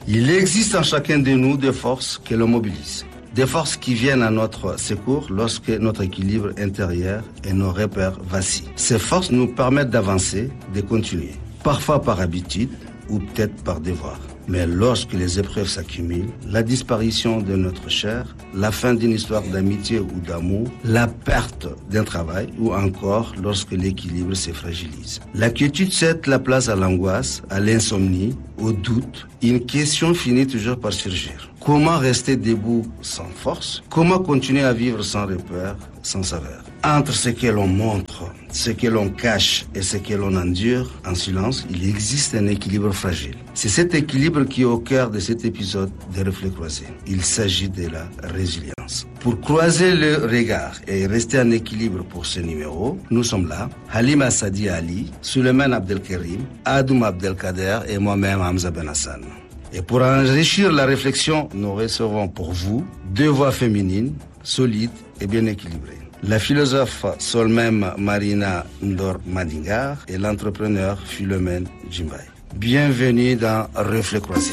Il existe en chacun de nous des forces que l'on mobilise. Des forces qui viennent à notre secours lorsque notre équilibre intérieur et nos repères vacillent. Ces forces nous permettent d'avancer, de continuer. Parfois par habitude ou peut-être par devoir. Mais lorsque les épreuves s'accumulent, la disparition de notre chair, la fin d'une histoire d'amitié ou d'amour, la perte d'un travail ou encore lorsque l'équilibre se fragilise. L'inquiétude cède la place à l'angoisse, à l'insomnie, au doute. Une question finit toujours par surgir. Comment rester debout sans force? Comment continuer à vivre sans repère, sans saveur? Entre ce que l'on montre, ce que l'on cache et ce que l'on endure en silence, il existe un équilibre fragile. C'est cet équilibre qui est au cœur de cet épisode de Reflets Croisés. Il s'agit de la résilience. Pour croiser le regard et rester en équilibre pour ce numéro, nous sommes là, Halima Sadi Ali, Suleiman Abdelkarim, Adoum Abdelkader et moi-même Hamza Ben Hassan. Et pour enrichir la réflexion, nous recevons pour vous deux voix féminines, solides et bien équilibrées. La philosophe Solmem Marina Ndor Madingar et l'entrepreneur Philomène Djimbaye. Bienvenue dans Reflets Croisés.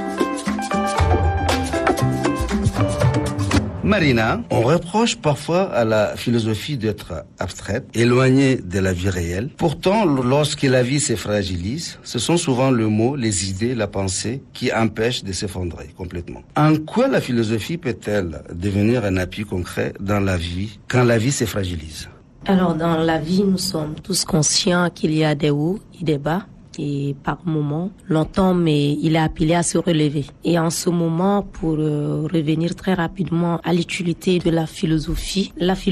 Marina, on reproche parfois à la philosophie d'être abstraite, éloignée de la vie réelle. Pourtant, lorsque la vie se fragilise, ce sont souvent le mot, les idées, la pensée qui empêchent de s'effondrer complètement. En quoi la philosophie peut-elle devenir un appui concret dans la vie quand la vie se fragilise? Alors, dans la vie, nous sommes tous conscients qu'il y a des hauts et des bas. Et par moment, longtemps, mais il est appelé à se relever. Et en ce moment, pour revenir très rapidement à l'utilité de la philosophie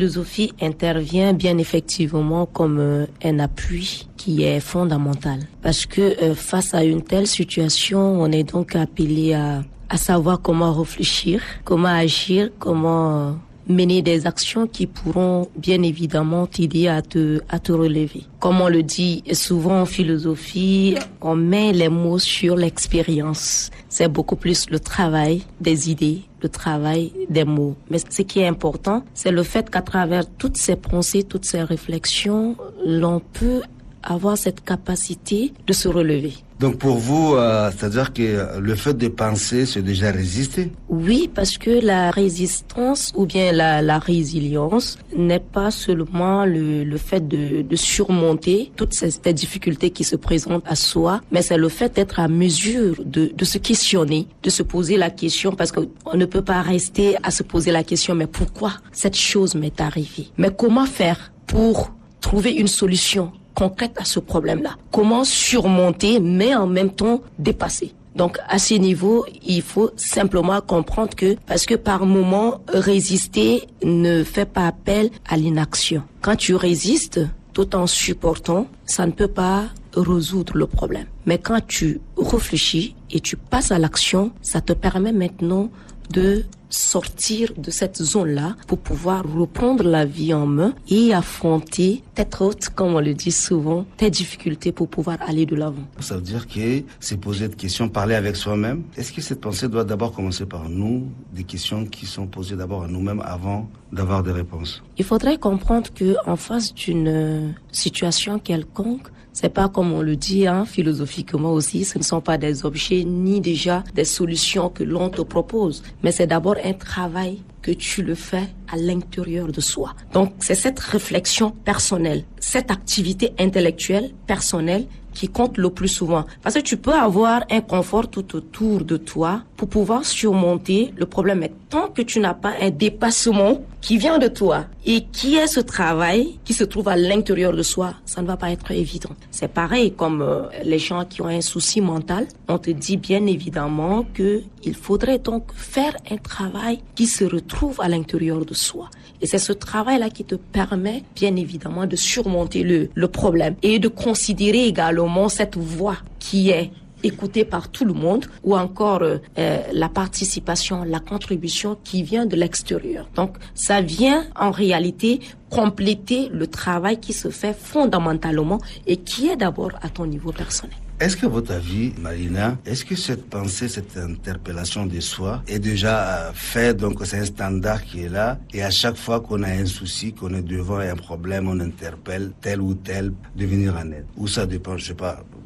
intervient bien effectivement comme un appui qui est fondamental. Parce que face à une telle situation, on est donc appelé à savoir comment réfléchir, comment agir, comment mener des actions qui pourront bien évidemment t'aider à te relever. Comme on le dit souvent en philosophie, on met les mots sur l'expérience. C'est beaucoup plus le travail des idées, le travail des mots. Mais ce qui est important, c'est le fait qu'à travers toutes ces pensées, toutes ces réflexions, l'on peut avoir cette capacité de se relever. Donc pour vous, c'est-à-dire que le fait de penser, c'est déjà résister? Oui, parce que la résistance ou bien la résilience n'est pas seulement le fait de surmonter toutes ces difficultés qui se présentent à soi, mais c'est le fait d'être à mesure de se questionner, de se poser la question, parce qu'on ne peut pas rester à se poser la question, mais pourquoi cette chose m'est arrivée? Mais comment faire pour trouver une solution concrète à ce problème-là? Comment surmonter, mais en même temps dépasser? Donc, à ce niveau, il faut simplement comprendre que, parce que par moment, résister ne fait pas appel à l'inaction. Quand tu résistes, tout en supportant, ça ne peut pas résoudre le problème. Mais quand tu réfléchis et tu passes à l'action, ça te permet maintenant de sortir de cette zone-là pour pouvoir reprendre la vie en main et affronter tête haute, comme on le dit souvent, tes difficultés pour pouvoir aller de l'avant. Ça veut dire que c'est poser des questions, parler avec soi-même. Est-ce que cette pensée doit d'abord commencer par nous, des questions qui sont posées d'abord à nous-mêmes avant d'avoir des réponses? Il faudrait comprendre que en face d'une situation quelconque, c'est pas comme on le dit, philosophiquement aussi, ce ne sont pas des objets ni déjà des solutions que l'on te propose, mais c'est d'abord un travail que tu le fais à l'intérieur de soi. Donc, c'est cette réflexion personnelle, cette activité intellectuelle personnelle qui compte le plus souvent. Parce que tu peux avoir un confort tout autour de toi pour pouvoir surmonter le problème. Mais tant que tu n'as pas un dépassement qui vient de toi et qui est ce travail qui se trouve à l'intérieur de soi, ça ne va pas être évident. C'est pareil comme les gens qui ont un souci mental. On te dit bien évidemment que il faudrait donc faire un travail qui se retrouve à l'intérieur de soi. Et c'est ce travail-là qui te permet bien évidemment de surmonter le problème et de considérer également cette voie qui est écoutée par tout le monde ou encore la participation, la contribution qui vient de l'extérieur. Donc, ça vient en réalité compléter le travail qui se fait fondamentalement et qui est d'abord à ton niveau personnel. Est-ce que votre avis, Marina, est-ce que cette pensée, cette interpellation de soi est déjà faite, donc c'est un standard qui est là, et à chaque fois qu'on a un souci, qu'on est devant un problème, on interpelle tel ou tel de venir en aide? Ou ça dépend, je sais pas,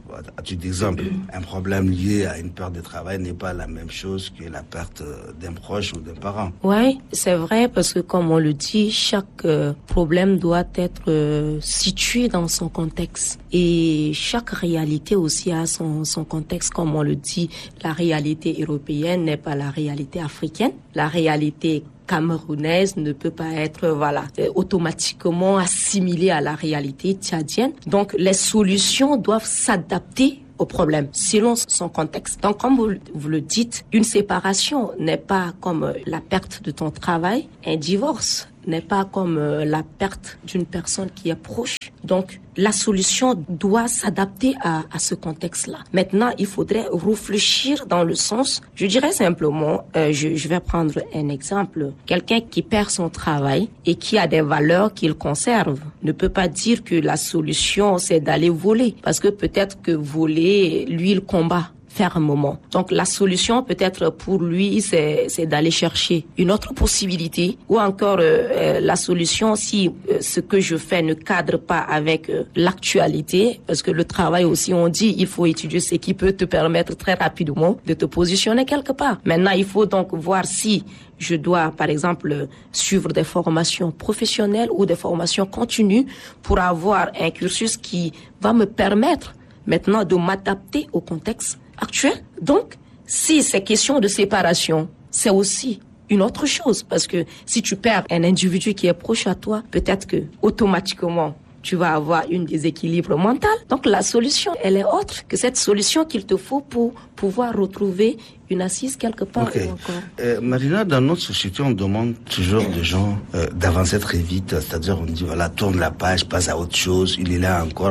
À titre d'exemple, un problème lié à une perte de travail n'est pas la même chose que la perte d'un proche ou d'un parent. Oui, c'est vrai, parce que comme on le dit, chaque problème doit être situé dans son contexte. Et chaque réalité aussi a son contexte. Comme on le dit, la réalité européenne n'est pas la réalité africaine. La réalité camerounaise ne peut pas être automatiquement assimilée à la réalité tchadienne. Donc les solutions doivent s'adapter au problème selon son contexte. Donc comme vous le dites, une séparation n'est pas comme la perte de ton travail, un divorce n'est pas comme la perte d'une personne qui est proche. Donc, la solution doit s'adapter à ce contexte-là. Maintenant, il faudrait réfléchir dans le sens, je dirais simplement, je vais prendre un exemple. Quelqu'un qui perd son travail et qui a des valeurs qu'il conserve ne peut pas dire que la solution, c'est d'aller voler. Parce que peut-être que voler, lui, il combat fermement. Donc la solution peut-être pour lui c'est d'aller chercher une autre possibilité, ou encore la solution si ce que je fais ne cadre pas avec l'actualité, parce que le travail aussi on dit il faut étudier ce qui peut te permettre très rapidement de te positionner quelque part. Maintenant il faut donc voir si je dois, par exemple, suivre des formations professionnelles ou des formations continues pour avoir un cursus qui va me permettre maintenant de m'adapter au contexte actuel. Donc, si c'est question de séparation, c'est aussi une autre chose. Parce que si tu perds un individu qui est proche à toi, peut-être que automatiquement, tu vas avoir un déséquilibre mental. Donc, la solution, elle est autre que cette solution qu'il te faut pour pouvoir retrouver une assise quelque part. Okay. Marina, dans notre société, on demande toujours aux gens d'avancer très vite. C'est-à-dire, on dit, voilà, tourne la page, passe à autre chose. Il est là encore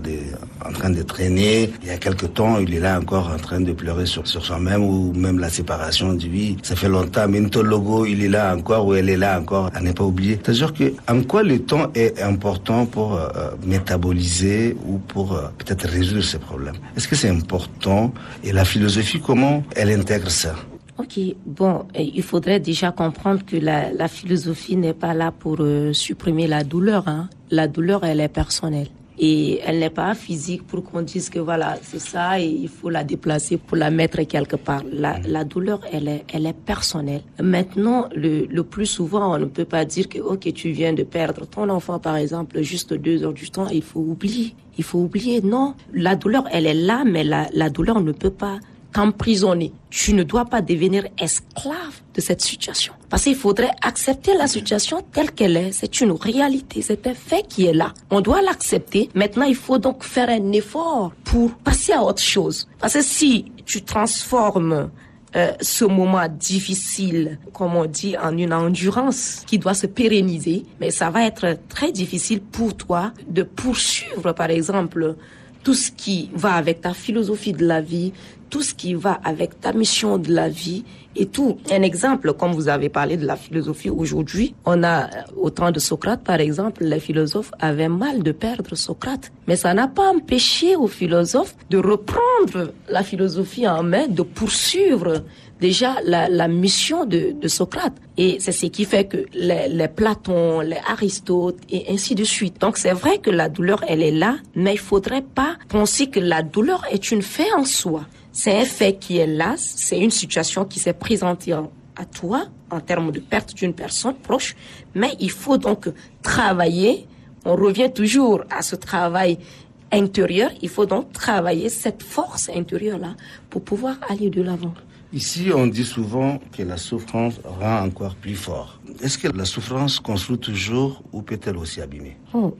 en train de traîner. Il y a quelque temps, il est là encore en train de pleurer sur soi-même, ou même la séparation. On dit, oui, ça fait longtemps, mais ton logo, il est là encore, ou elle est là encore, à ne pas oublier. C'est-à-dire que, en quoi le temps est important pour métaboliser ou pour peut-être résoudre ces problèmes? Est-ce que c'est important? Et la philosophie, comment elle intègre ça? Ok, bon, il faudrait déjà comprendre que la philosophie n'est pas là pour supprimer la douleur. Hein. La douleur, elle est personnelle. Et elle n'est pas physique pour qu'on dise que voilà, c'est ça et il faut la déplacer pour la mettre quelque part. La douleur, elle est personnelle. Maintenant, le plus souvent, on ne peut pas dire que, ok, tu viens de perdre ton enfant, par exemple, juste 2 heures du temps, il faut oublier. Il faut oublier. Non, la douleur, elle est là, mais la douleur ne peut pas t'emprisonner. Tu ne dois pas devenir esclave de cette situation. Parce qu'il faudrait accepter la situation telle qu'elle est. C'est une réalité, c'est un fait qui est là. On doit l'accepter. Maintenant, il faut donc faire un effort pour passer à autre chose. Parce que si tu transformes ce moment difficile, comme on dit, en une endurance qui doit se pérenniser, mais ça va être très difficile pour toi de poursuivre, par exemple, tout ce qui va avec ta philosophie de la vie, tout ce qui va avec ta mission de la vie et tout. Un exemple, comme vous avez parlé de la philosophie aujourd'hui, on a, au temps de Socrate, par exemple, les philosophes avaient mal de perdre Socrate. Mais ça n'a pas empêché aux philosophes de reprendre la philosophie en main, de poursuivre déjà la mission de Socrate. Et c'est ce qui fait que les Platon, les Aristote et ainsi de suite. Donc c'est vrai que la douleur, elle est là, mais il faudrait pas penser que la douleur est une fait en soi. C'est un fait qui est là, c'est une situation qui s'est présentée à toi en termes de perte d'une personne proche, mais il faut donc travailler, on revient toujours à ce travail intérieur, il faut donc travailler cette force intérieure-là pour pouvoir aller de l'avant. Ici, on dit souvent que la souffrance rend encore plus fort. Est-ce que la souffrance construit toujours ou peut-elle aussi abîmer?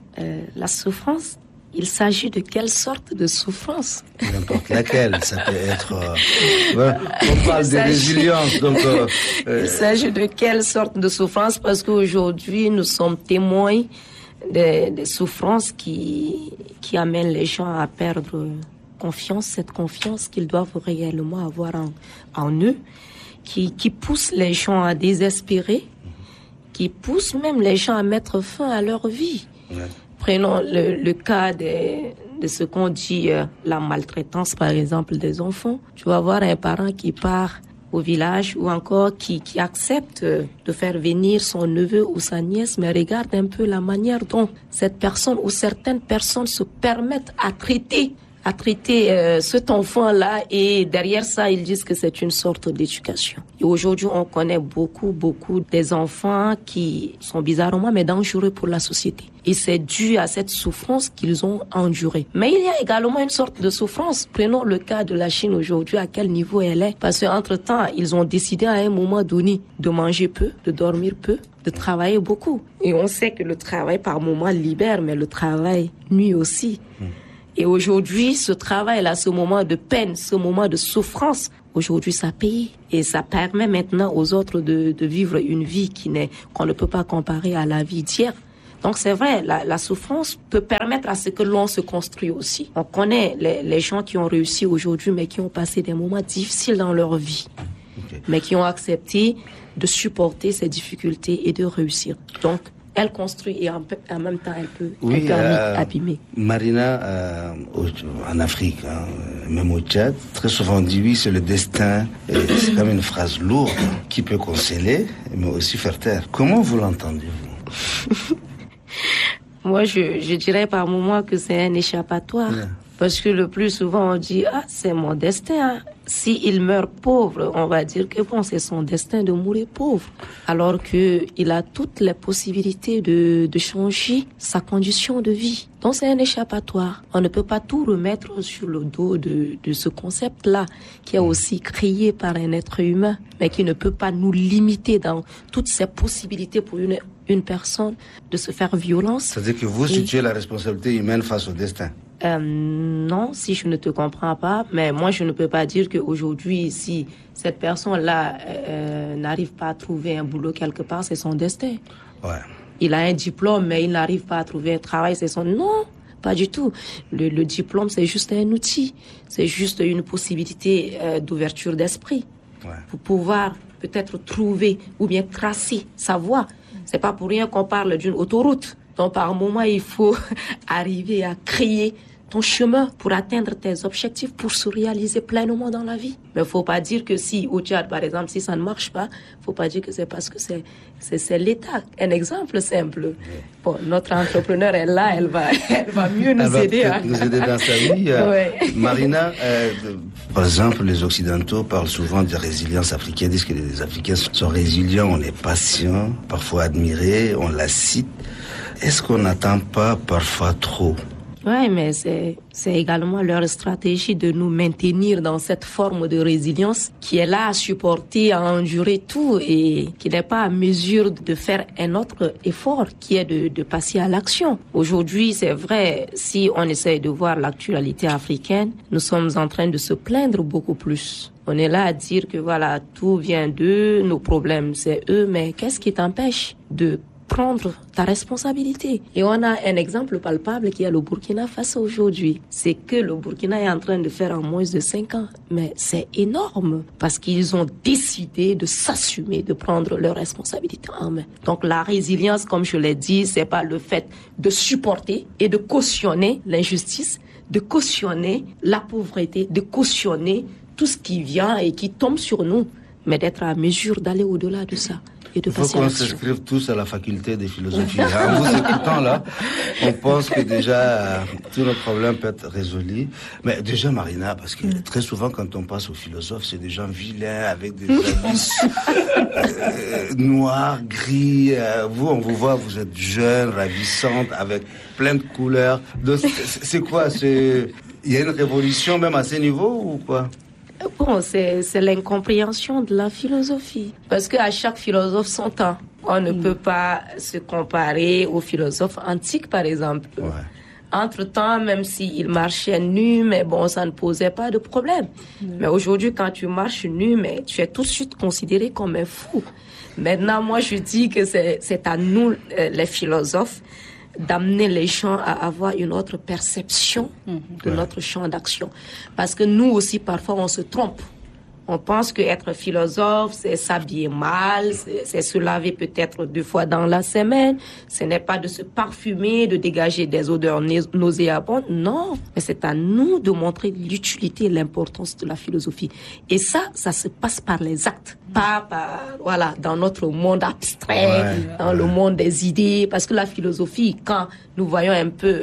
La souffrance, il s'agit de quelle sorte de souffrance? N'importe laquelle, ça peut être... on parle de résilience, donc... Il s'agit de quelle sorte de souffrance? Parce qu'aujourd'hui, nous sommes témoins des souffrances qui amènent les gens à perdre confiance, cette confiance qu'ils doivent réellement avoir en eux, qui pousse les gens à désespérer, qui pousse même les gens à mettre fin à leur vie. Ouais. Prenons le cas de ce qu'on dit la maltraitance, par exemple, des enfants. Tu vas voir un parent qui part au village ou encore qui accepte de faire venir son neveu ou sa nièce, mais regarde un peu la manière dont cette personne ou certaines personnes se permettent à traiter à traiter cet enfant-là, et derrière ça, ils disent que c'est une sorte d'éducation. Et aujourd'hui, on connaît beaucoup des enfants qui sont bizarrement mais dangereux pour la société. Et c'est dû à cette souffrance qu'ils ont endurée. Mais il y a également une sorte de souffrance. Prenons le cas de la Chine aujourd'hui, à quel niveau elle est. Parce qu'entre-temps, ils ont décidé à un moment donné de manger peu, de dormir peu, de travailler beaucoup. Et on sait que le travail par moment libère, mais le travail nuit aussi. Et aujourd'hui, ce travail-là, ce moment de peine, ce moment de souffrance, aujourd'hui, ça paye. Et ça permet maintenant aux autres de vivre une vie qu'on ne peut pas comparer à la vie d'hier. Donc c'est vrai, la souffrance peut permettre à ce que l'on se construise aussi. On connaît les gens qui ont réussi aujourd'hui, mais qui ont passé des moments difficiles dans leur vie, mais qui ont accepté de supporter ces difficultés et de réussir. Donc, elle construit et en même temps, elle peut abîmer. Marina, en Afrique, même au Tchad, très souvent on dit oui, c'est le destin. Et c'est comme une phrase lourde qui peut consoler, mais aussi faire taire. Comment vous l'entendez, vous? Moi, je dirais par moment que c'est un échappatoire. Yeah. Parce que le plus souvent, on dit, c'est mon destin. S'il meurt pauvre, on va dire que bon, c'est son destin de mourir pauvre. Alors qu'il a toutes les possibilités de changer sa condition de vie. Donc c'est un échappatoire. On ne peut pas tout remettre sur le dos de ce concept-là, qui est aussi créé par un être humain, mais qui ne peut pas nous limiter dans toutes ces possibilités pour une personne de se faire violence. C'est-à-dire que vous situez la responsabilité humaine face au destin? Non, si je ne te comprends pas, mais moi je ne peux pas dire qu'aujourd'hui, si cette personne-là n'arrive pas à trouver un boulot quelque part, c'est son destin. Ouais. Il a un diplôme, mais il n'arrive pas à trouver un travail, c'est son... Non, pas du tout. Le diplôme, c'est juste un outil. C'est juste une possibilité d'ouverture d'esprit. Ouais. Pour pouvoir peut-être trouver ou bien tracer sa voie. C'est pas pour rien qu'on parle d'une autoroute. Donc, par moment, il faut arriver à créer ton chemin pour atteindre tes objectifs, pour se réaliser pleinement dans la vie. Mais il faut pas dire que si, au Tchad, par exemple, si ça ne marche pas, faut pas dire que c'est parce que c'est l'État. Un exemple simple. Bon, notre entrepreneur est là, elle va mieux nous aider. Nous aider dans sa vie. Marina, par exemple, les Occidentaux parlent souvent de résilience africaine, disent que les Africains sont résilients, on est patients, parfois admirés, on la cite. Est-ce qu'on n'attend pas parfois trop? Oui, mais c'est également leur stratégie de nous maintenir dans cette forme de résilience qui est là à supporter, à endurer tout et qui n'est pas à mesure de faire un autre effort qui est de passer à l'action. Aujourd'hui, c'est vrai, si on essaie de voir l'actualité africaine, nous sommes en train de se plaindre beaucoup plus. On est là à dire que voilà, tout vient d'eux, nos problèmes c'est eux, mais qu'est-ce qui t'empêche de prendre ta responsabilité? Et on a un exemple palpable qui est le Burkina Faso aujourd'hui. C'est que le Burkina est en train de faire en moins de 5 ans. Mais c'est énorme parce qu'ils ont décidé de s'assumer, de prendre leurs responsabilités en main. Donc la résilience, comme je l'ai dit, c'est pas le fait de supporter et de cautionner l'injustice, de cautionner la pauvreté, de cautionner tout ce qui vient et qui tombe sur nous, mais d'être à mesure d'aller au-delà de ça. Il faut qu'on s'inscrive tous à la faculté de philosophie. En vous écoutant là, on pense que déjà tous nos problèmes peuvent être résolus. Mais déjà Marina, parce que très souvent quand on passe aux philosophes, c'est des gens vilains avec des habits noirs, gris. Vous, on vous voit, vous êtes jeune, ravissante, avec plein de couleurs. Donc, c'est quoi? Il y a une révolution même à ce niveau ou quoi? Bon, c'est l'incompréhension de la philosophie. Parce qu'à chaque philosophe son temps. On ne peut pas se comparer aux philosophes antiques, par exemple. Ouais. Entre-temps, même s'ils marchaient nus, mais bon, ça ne posait pas de problème. Mais aujourd'hui, quand tu marches nu, mais tu es tout de suite considéré comme un fou. Maintenant, moi, je dis que c'est à nous, les philosophes, d'amener les gens à avoir une autre perception de notre champ d'action. Parce que nous aussi, parfois, on se trompe. On pense qu'être philosophe, c'est s'habiller mal, c'est se laver peut-être 2 fois dans la semaine. Ce n'est pas de se parfumer, de dégager des odeurs nauséabondes. Non, mais c'est à nous de montrer l'utilité et l'importance de la philosophie. Et ça se passe par les actes, pas par, dans notre monde abstrait, dans le monde des idées. Parce que la philosophie, quand nous voyons un peu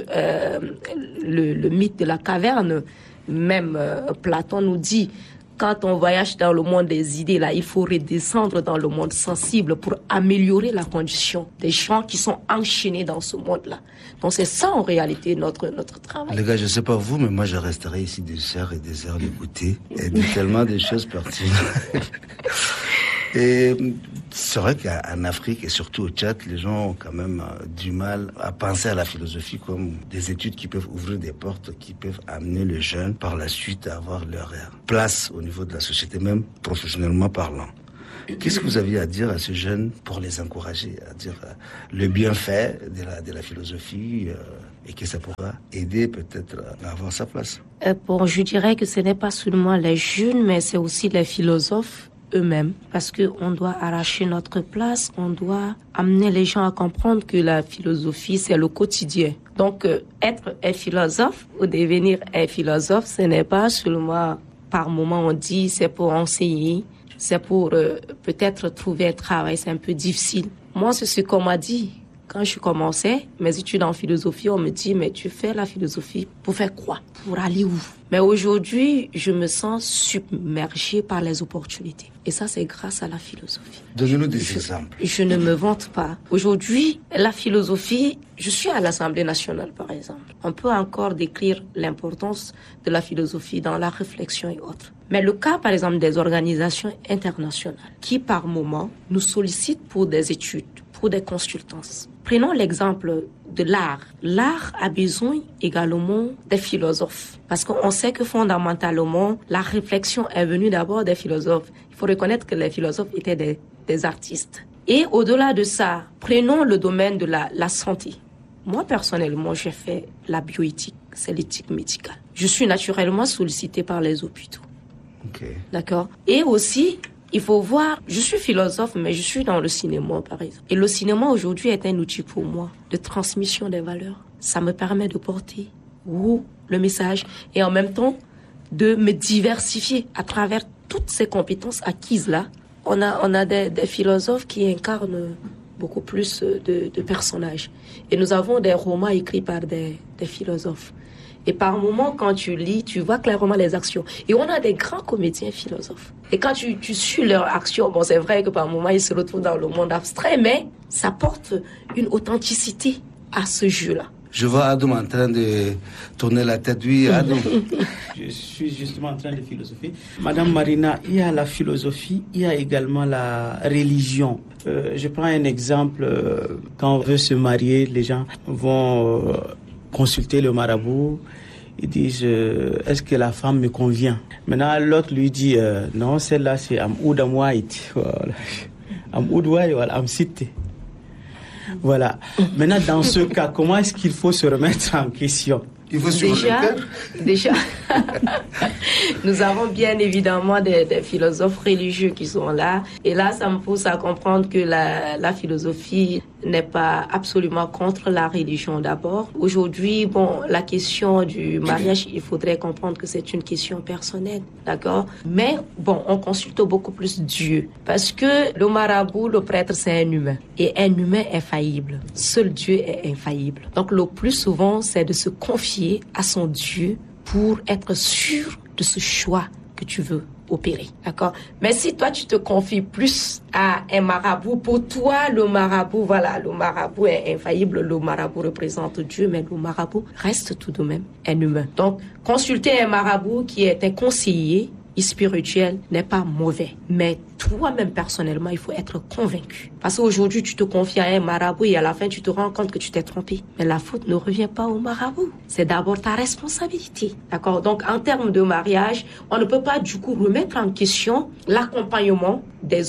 le mythe de la caverne, même Platon nous dit, quand on voyage dans le monde des idées, là, il faut redescendre dans le monde sensible pour améliorer la condition des gens qui sont enchaînés dans ce monde-là. Donc c'est ça en réalité notre travail. Les gars, je sais pas vous, mais moi je resterai ici des heures et des heures d'écouter et dire tellement de choses pertinentes. Et c'est vrai qu'en Afrique et surtout au Tchad, les gens ont quand même du mal à penser à la philosophie comme des études qui peuvent ouvrir des portes, qui peuvent amener les jeunes par la suite à avoir leur place au niveau de la société, même professionnellement parlant. Qu'est-ce que vous aviez à dire à ces jeunes pour les encourager à dire le bienfait de la philosophie et que ça pourra aider peut-être à avoir sa place? Je dirais que ce n'est pas seulement les jeunes, mais c'est aussi les philosophes eux-mêmes, parce qu'on doit arracher notre place, on doit amener les gens à comprendre que la philosophie, c'est le quotidien. Donc, être un philosophe ou devenir un philosophe, ce n'est pas seulement par moment on dit c'est pour enseigner, c'est pour peut-être trouver un travail, c'est un peu difficile. Moi, c'est ce qu'on m'a dit. Quand je commençais mes études en philosophie, on me dit, mais tu fais la philosophie pour faire quoi? Pour aller où? Mais aujourd'hui, je me sens submergée par les opportunités. Et ça, c'est grâce à la philosophie. Donnez-nous des exemples. Je ne me vante pas. Aujourd'hui, la philosophie, je suis à l'Assemblée nationale, par exemple. On peut encore décrire l'importance de la philosophie dans la réflexion et autres. Mais le cas, par exemple, des organisations internationales qui, par moment, nous sollicitent pour des études, pour des consultances. Prenons l'exemple de l'art. L'art a besoin également des philosophes. Parce qu'on sait que fondamentalement, la réflexion est venue d'abord des philosophes. Il faut reconnaître que les philosophes étaient des artistes. Et au-delà de ça, prenons le domaine de la santé. Moi, personnellement, j'ai fait la bioéthique, c'est l'éthique médicale. Je suis naturellement sollicitée par les hôpitaux. Okay. D'accord? Et aussi, il faut voir, je suis philosophe, mais je suis dans le cinéma, par exemple. Et le cinéma, aujourd'hui, est un outil pour moi de transmission des valeurs. Ça me permet de porter le message et en même temps de me diversifier à travers toutes ces compétences acquises-là. On a des philosophes qui incarnent beaucoup plus de personnages. Et nous avons des romans écrits par des philosophes. Et par moments, quand tu lis, tu vois clairement les actions. Et on a des grands comédiens philosophes. Et quand tu suis leurs actions, bon, c'est vrai que par moments, ils se retrouvent dans le monde abstrait, mais ça porte une authenticité à ce jeu-là. Je vois Adam en train de tourner la tête. Oui, Adam. Je suis justement en train de philosopher. Madame Marina, il y a la philosophie, il y a également la religion. Je prends un exemple. Quand on veut se marier, les gens vont consulter le marabout. Ils disent, est-ce que la femme me convient? Maintenant, l'autre lui dit, non, celle-là, c'est Amoud Amouaït. Amoud Amouaït, Amsite. Voilà. Maintenant, dans ce cas, comment est-ce qu'il faut se remettre en question? Il faut déjà, nous avons bien évidemment des philosophes religieux qui sont là. Et là, ça me pousse à comprendre que la philosophie n'est pas absolument contre la religion d'abord. Aujourd'hui, la question du mariage, il faudrait comprendre que c'est une question personnelle, d'accord? Mais on consulte beaucoup plus Dieu. Parce que le marabout, le prêtre, c'est un humain. Et un humain est faillible. Seul Dieu est infaillible. Donc le plus souvent, c'est de se confier à son Dieu pour être sûr de ce choix que tu veux opérer, d'accord? Mais si toi, tu te confies plus à un marabout, pour toi, le marabout est infaillible, le marabout représente Dieu, mais le marabout reste tout de même un humain. Donc, consulter un marabout qui est un conseiller spirituel n'est pas mauvais. Mais toi-même, personnellement, il faut être convaincu. Parce qu'aujourd'hui, tu te confies à un marabout et à la fin, tu te rends compte que tu t'es trompé. Mais la faute ne revient pas au marabout. C'est d'abord ta responsabilité. D'accord? Donc, en termes de mariage, on ne peut pas, du coup, remettre en question l'accompagnement des hommes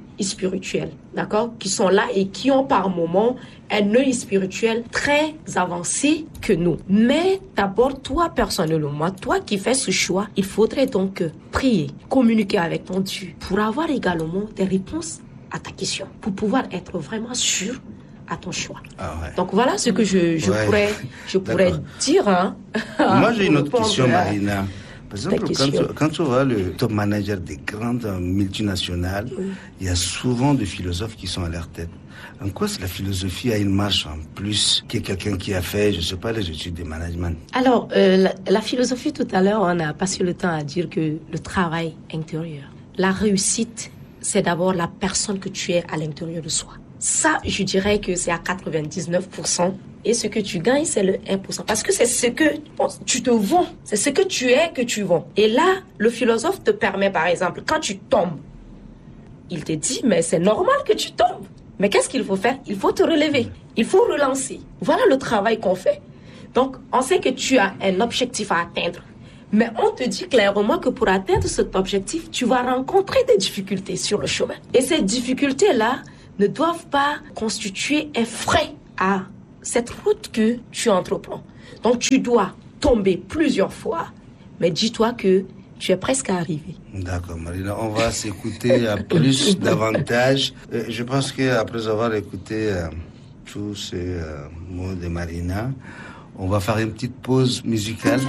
spirituels, d'accord, qui sont là et qui ont par moments un œil spirituel très avancé que nous. Mais d'abord, toi personnellement, toi qui fais ce choix, il faudrait donc prier, communiquer avec ton Dieu pour avoir également des réponses à ta question, pour pouvoir être vraiment sûr à ton choix. Ah ouais. Donc voilà ce que je pourrais dire. Hein, moi, j'ai une autre répondre question, Marina. Par exemple, quand tu vois le top manager des grandes multinationales, il y a souvent des philosophes qui sont à leur tête. En quoi la philosophie a une marche en plus que quelqu'un qui a fait, je ne sais pas, les études de management? Alors, la philosophie, tout à l'heure, on a passé le temps à dire que le travail intérieur, la réussite, c'est d'abord la personne que tu es à l'intérieur de soi. Ça, je dirais que c'est à 99%. Et ce que tu gagnes, c'est le 1%. Parce que c'est ce que tu te vends. C'est ce que tu es que tu vends. Et là, le philosophe te permet, par exemple, quand tu tombes, il te dit, mais c'est normal que tu tombes. Mais qu'est-ce qu'il faut faire? Il faut te relever. Il faut relancer. Voilà le travail qu'on fait. Donc, on sait que tu as un objectif à atteindre. Mais on te dit clairement que pour atteindre cet objectif, tu vas rencontrer des difficultés sur le chemin. Et ces difficultés-là ne doivent pas constituer un frein à cette route que tu entreprends. Donc, tu dois tomber plusieurs fois, mais dis-toi que tu es presque arrivé. D'accord, Marina. On va s'écouter plus davantage. Je pense qu'après avoir écouté tous ces mots de Marina, on va faire une petite pause musicale.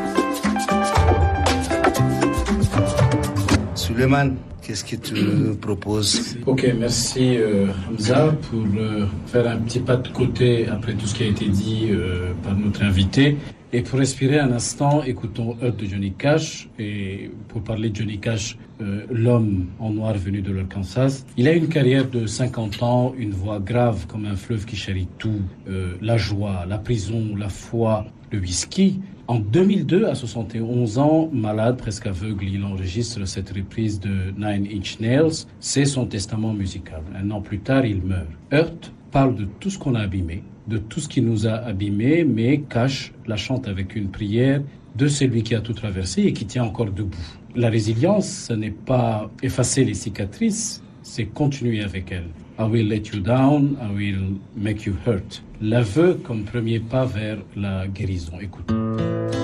Suleiman, qu'est-ce que tu nous proposes? Ok, merci Hamza pour faire un petit pas de côté après tout ce qui a été dit par notre invité. Et pour respirer un instant, écoutons Earth de Johnny Cash. Et pour parler de Johnny Cash, l'homme en noir venu de l'Arkansas, il a une carrière de 50 ans, une voix grave comme un fleuve qui chérit tout, la joie, la prison, la foi, le whisky. En 2002, à 71 ans, malade, presque aveugle, il enregistre cette reprise de Nine Inch Nails. C'est son testament musical. Un an plus tard, il meurt. Earth parle de tout ce qu'on a abîmé, de tout ce qui nous a abîmés, mais Cash la chante avec une prière de celui qui a tout traversé et qui tient encore debout. La résilience, ce n'est pas effacer les cicatrices, c'est continuer avec elles. I will let you down, I will make you hurt. L'aveu comme premier pas vers la guérison. Écoute.